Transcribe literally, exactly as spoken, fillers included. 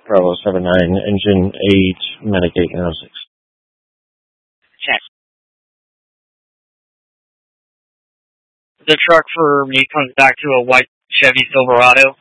Bravo seven nine, engine eight, medic eight nine six. Check. The truck for me comes back to a white Chevy Silverado.